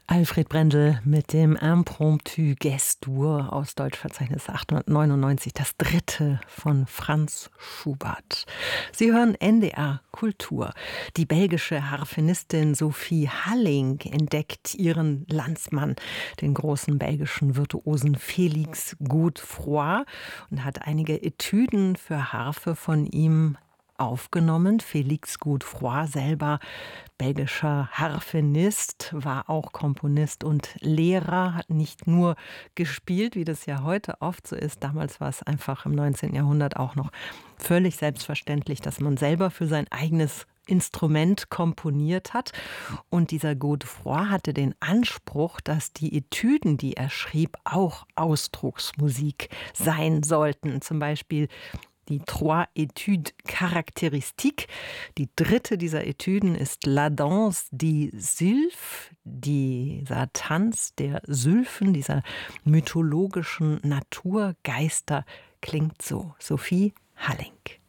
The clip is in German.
Alfred Brendel mit dem Impromptu Ges-Dur aus Deutschverzeichnis 899, das dritte von Franz Schubert. Sie hören NDR Kultur. Die belgische Harfenistin Sophie Halling entdeckt ihren Landsmann, den großen belgischen Virtuosen Félix Godefroy, und hat einige Etüden für Harfe von ihm aufgenommen. Félix Godefroy, selber belgischer Harfenist, war auch Komponist und Lehrer, hat nicht nur gespielt, wie das ja heute oft so ist. Damals war es einfach im 19. Jahrhundert auch noch völlig selbstverständlich, dass man selber für sein eigenes Instrument komponiert hat. Und dieser Godefroy hatte den Anspruch, dass die Etüden, die er schrieb, auch Ausdrucksmusik sein sollten. Zum Beispiel die Trois Études Caractéristiques. Die dritte dieser Etüden ist La Danse des Sylphes, dieser Tanz der Sylphen, dieser mythologischen Naturgeister, klingt so. Sophie Halling.